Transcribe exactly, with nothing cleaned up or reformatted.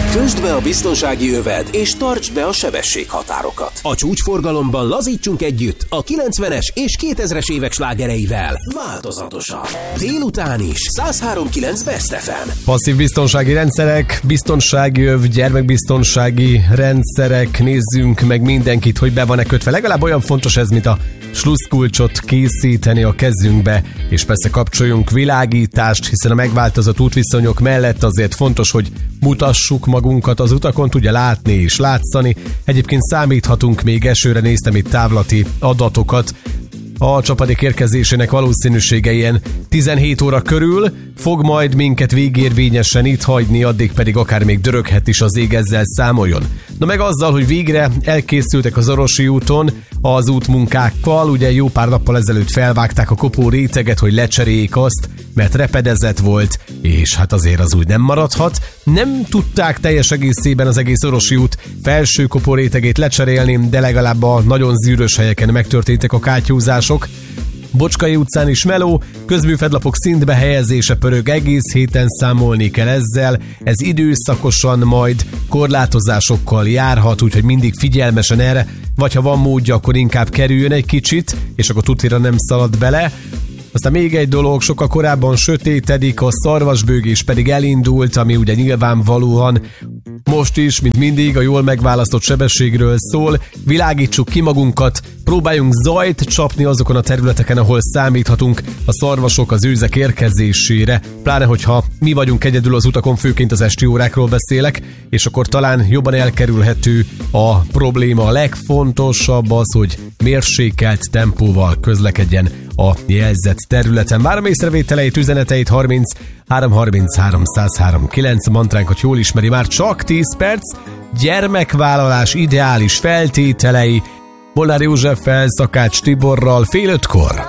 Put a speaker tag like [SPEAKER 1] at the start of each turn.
[SPEAKER 1] Kösd be a biztonsági övet, és tartsd be a sebességhatárokat. A csúcsforgalomban lazítsunk együtt a kilencvenes és kétezres évek slágereivel. Változatosan. Délután is. száz három kilenc Best ef em.
[SPEAKER 2] Passzív biztonsági rendszerek, biztonsági öv, gyermekbiztonsági rendszerek. Nézzünk meg mindenkit, hogy be van-e kötve. Legalább olyan fontos ez, mint a slusszkulcsot készíteni a kezünkbe, és persze kapcsoljunk világítást, hiszen a megváltozott útviszonyok mellett azért fontos, hogy mutassuk magunkat az utakon, tudja látni és látszani. Egyébként számíthatunk még esőre, néztem itt távlati adatokat. A csapadék érkezésének valószínűsége ilyen tizenhét óra körül fog majd minket végérvényesen itt hagyni, addig pedig akár még döröghet is az ég, ezzel számoljon. Na meg azzal, hogy végre elkészültek az Orosi úton az útmunkákkal, ugye jó pár nappal ezelőtt felvágták a kopó réteget, hogy lecseréljék azt, mert repedezett volt, és hát azért az úgy nem maradhat. Nem tudták teljes egészében az egész Orosi út felső kopó rétegét lecserélni, de legalább a nagyon zűrös helyeken megtörténtek a kátyúzások. Bocskai utcán is meló, közműfedlapok szintbe helyezése pörög, egész héten számolni kell ezzel, ez időszakosan majd korlátozásokkal járhat, úgyhogy mindig figyelmesen erre, vagy ha van módja, akkor inkább kerüljön egy kicsit, és akkor tutira nem szalad bele. Aztán még egy dolog, sokkal korábban sötétedik, a szarvasbőgés pedig elindult, ami ugye nyilvánvalóan most is, mint mindig, a jól megválasztott sebességről szól. Világítsuk ki magunkat, próbáljunk zajt csapni azokon a területeken, ahol számíthatunk a szarvasok, az őzek érkezésére, pláne hogyha mi vagyunk egyedül az utakon, főként az esti órákról beszélek, és akkor talán jobban elkerülhető a probléma. A legfontosabb az, hogy mérsékelt tempóval közlekedjen a jelzett területen. Várom észrevételeit, üzeneteit. Harminc három harminchárom száz három kilenc, mantránkat jól ismeri már, csak tíz perc. Gyermekvállalás ideális feltételei. Molnár Józseffel, Szakács Tiborral fél ötkor.